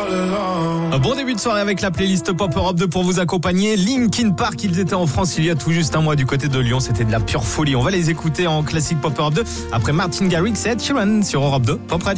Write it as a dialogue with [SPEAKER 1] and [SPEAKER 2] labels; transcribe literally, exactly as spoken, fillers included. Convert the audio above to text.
[SPEAKER 1] Un bon début de soirée avec la playlist Pop Europe deux pour vous accompagner. Linkin Park, ils étaient en France il y a tout juste un mois du côté de Lyon. C'était de la pure folie. On va les écouter en classique Pop Europe deux après Martin Garrix et Ed Sheeran sur Europe deux Pop Radio.